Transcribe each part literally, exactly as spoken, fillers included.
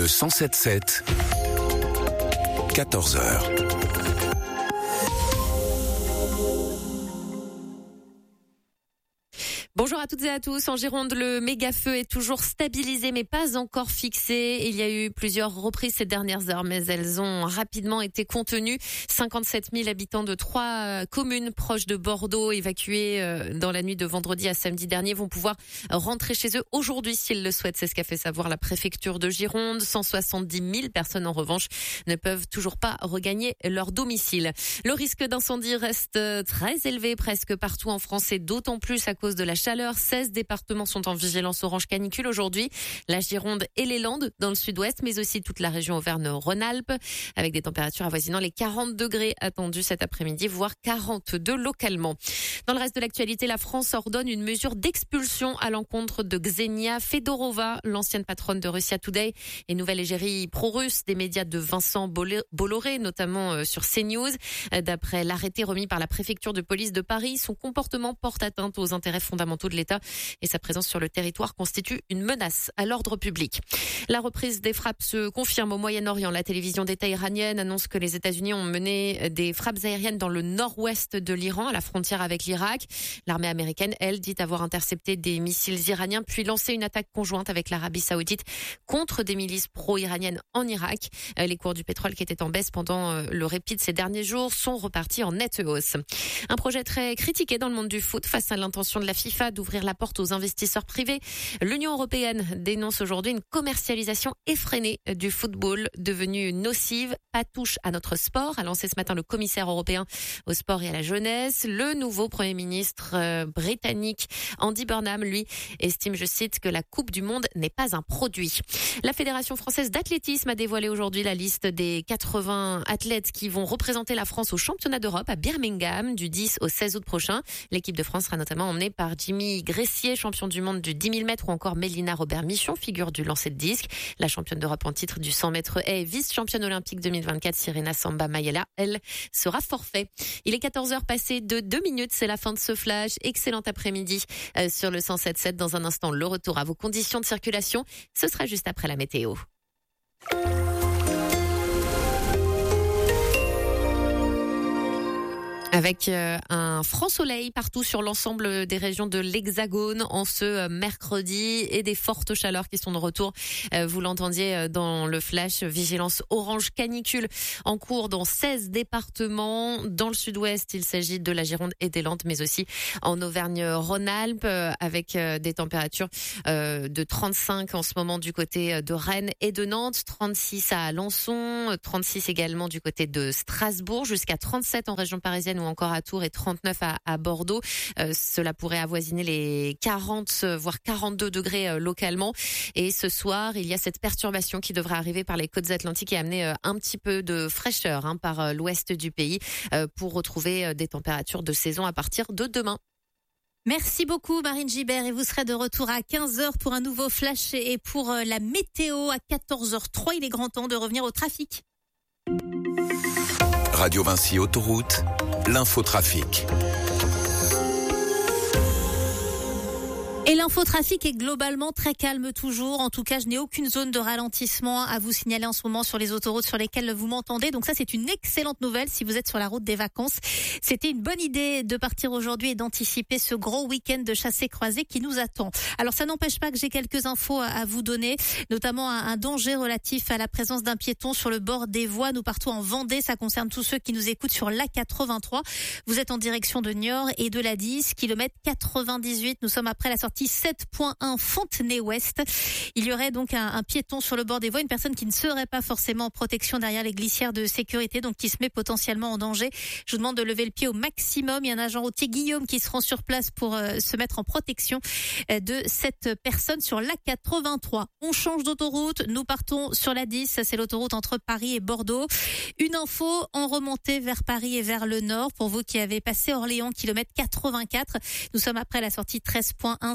Le cent sept sept, quatorze heures. Bonjour à toutes et à tous. En Gironde, le méga-feu est toujours stabilisé mais pas encore fixé. Il y a eu plusieurs reprises ces dernières heures, mais elles ont rapidement été contenues. cinquante-sept mille habitants de trois communes proches de Bordeaux, évacués dans la nuit de vendredi à samedi dernier, vont pouvoir rentrer chez eux aujourd'hui s'ils le souhaitent. C'est ce qu'a fait savoir la préfecture de Gironde. cent soixante-dix mille personnes, en revanche, ne peuvent toujours pas regagner leur domicile. Le risque d'incendie reste très élevé presque partout en France et d'autant plus à cause de la chaleur. seize départements sont en vigilance orange canicule aujourd'hui. La Gironde et les Landes dans le sud-ouest, mais aussi toute la région Auvergne-Rhône-Alpes, avec des températures avoisinant les quarante degrés attendus cet après-midi, voire quarante-deux localement. Dans le reste de l'actualité, la France ordonne une mesure d'expulsion à l'encontre de Ksenia Fedorova, l'ancienne patronne de Russia Today et nouvelle égérie pro-russe des médias de Vincent Bolloré, notamment sur CNews. D'après l'arrêté remis par la préfecture de police de Paris, son comportement porte atteinte aux intérêts fondamentaux de l'État et sa présence sur le territoire constitue une menace à l'ordre public. La reprise des frappes se confirme au Moyen-Orient. La télévision d'État iranienne annonce que les États-Unis ont mené des frappes aériennes dans le nord-ouest de l'Iran, à la frontière avec l'Irak. L'armée américaine, elle, dit avoir intercepté des missiles iraniens puis lancé une attaque conjointe avec l'Arabie saoudite contre des milices pro-iraniennes en Irak. Les cours du pétrole qui étaient en baisse pendant le répit de ces derniers jours sont repartis en nette hausse. Un projet très critiqué dans le monde du foot face à l'intention de la FIFA d'ouvrir la porte aux investisseurs privés. L'Union européenne dénonce aujourd'hui une commercialisation effrénée du football devenue nocive, pas touche à notre sport, a lancé ce matin le commissaire européen au sport et à la jeunesse. Le nouveau Premier ministre euh, britannique Andy Burnham, lui, estime, je cite, que la Coupe du Monde n'est pas un produit. La Fédération française d'athlétisme a dévoilé aujourd'hui la liste des quatre-vingts athlètes qui vont représenter la France au championnat d'Europe à Birmingham du dix au seize août prochain. L'équipe de France sera notamment emmenée par Jimmy Gressier, champion du monde du dix mille mètres, ou encore Mélina Robert-Michon, figure du lancer de disque. La championne d'Europe en titre du cent mètres haies et vice-championne olympique deux mille vingt-quatre, Sirena Samba Mayela, elle, sera forfait. Il est quatorze heures passées de deux minutes, c'est la fin de ce flash. Excellent après-midi euh, sur le cent sept sept. Dans un instant, le retour à vos conditions de circulation. Ce sera juste après la météo. Avec euh, un franc soleil partout sur l'ensemble des régions de l'Hexagone en ce euh, mercredi et des fortes chaleurs qui sont de retour. Euh, vous l'entendiez euh, dans le flash, vigilance orange canicule en cours dans seize départements. Dans le sud-ouest, il s'agit de la Gironde et des Landes, mais aussi en Auvergne-Rhône-Alpes euh, avec euh, des températures euh, de trente-cinq en ce moment du côté de Rennes et de Nantes, trente-six à Alençon, trente-six également du côté de Strasbourg, jusqu'à trente-sept en région parisienne ou encore à Tours et trente-neuf à, à Bordeaux. Euh, cela pourrait avoisiner les quarante, voire quarante-deux degrés euh, localement. Et ce soir, il y a cette perturbation qui devrait arriver par les côtes atlantiques et amener euh, un petit peu de fraîcheur hein, par euh, l'ouest du pays euh, pour retrouver euh, des températures de saison à partir de demain. Merci beaucoup Marine Gibert et vous serez de retour à quinze heures pour un nouveau flash et pour la météo à quatorze heures trois. Il est grand temps de revenir au trafic. Radio Vinci Autoroute, l'infotrafic. Et l'infotrafic est globalement très calme toujours. En tout cas, je n'ai aucune zone de ralentissement à vous signaler en ce moment sur les autoroutes sur lesquelles vous m'entendez. Donc ça, c'est une excellente nouvelle si vous êtes sur la route des vacances. C'était une bonne idée de partir aujourd'hui et d'anticiper ce gros week-end de chassé-croisé qui nous attend. Alors ça n'empêche pas que j'ai quelques infos à vous donner, notamment un danger relatif à la présence d'un piéton sur le bord des voies. Nous partons en Vendée. Ça concerne tous ceux qui nous écoutent sur l'A quatre-vingt-trois. Vous êtes en direction de Niort et de l'A dix, kilomètre quatre-vingt-dix-huit. Nous sommes après la sortie sept point un Fontenay-Ouest. Il y aurait donc un, un piéton sur le bord des voies, une personne qui ne serait pas forcément en protection derrière les glissières de sécurité, donc qui se met potentiellement en danger. Je vous demande de lever le pied au maximum. Il y a un agent routier, Guillaume, qui se rend sur place pour euh, se mettre en protection euh, de cette personne sur l'A quatre-vingt-trois. On change d'autoroute. Nous partons sur l'A dix. C'est l'autoroute entre Paris et Bordeaux. Une info en remontée vers Paris et vers le nord. Pour vous qui avez passé Orléans, kilomètre quatre-vingt-quatre. Nous sommes après la sortie treize point un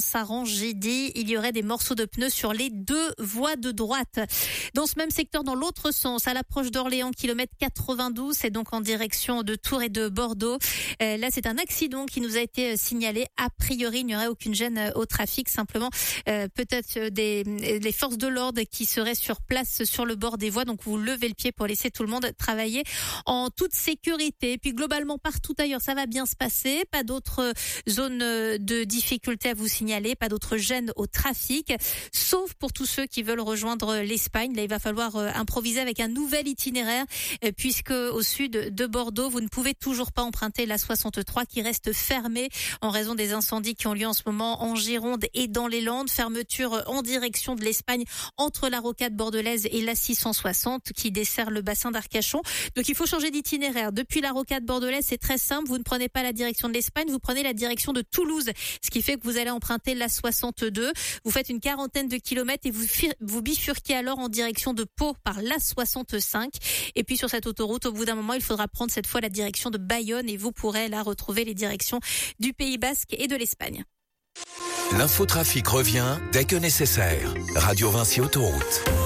Saran-Gidi. Il y aurait des morceaux de pneus sur les deux voies de droite. Dans ce même secteur, dans l'autre sens, à l'approche d'Orléans, kilomètre quatre-vingt-douze, c'est donc en direction de Tours et de Bordeaux. Euh, là, c'est un accident qui nous a été signalé. A priori, il n'y aurait aucune gêne au trafic. Simplement, euh, peut-être des les forces de l'ordre qui seraient sur place sur le bord des voies. Donc, vous levez le pied pour laisser tout le monde travailler en toute sécurité. Et puis, globalement, partout ailleurs, ça va bien se passer. Pas d'autres zones de difficulté à vous signaler, pas d'autres gênes au trafic, sauf pour tous ceux qui veulent rejoindre l'Espagne. Là, il va falloir improviser avec un nouvel itinéraire, puisque au sud de Bordeaux, vous ne pouvez toujours pas emprunter la soixante-trois qui reste fermée en raison des incendies qui ont lieu en ce moment en Gironde et dans les Landes. Fermeture en direction de l'Espagne entre la rocade bordelaise et la six cent soixante qui dessert le bassin d'Arcachon. Donc il faut changer d'itinéraire. Depuis la rocade bordelaise, c'est très simple. Vous ne prenez pas la direction de l'Espagne, vous prenez la direction de Toulouse, ce qui fait que vous allez emprunter la soixante-deux. Vous faites une quarantaine de kilomètres et vous, vous bifurquez alors en direction de Pau par la soixante-cinq. Et puis sur cette autoroute, au bout d'un moment, il faudra prendre cette fois la direction de Bayonne et vous pourrez là retrouver les directions du Pays Basque et de l'Espagne. L'infotrafic revient dès que nécessaire. Radio Vinci Autoroute.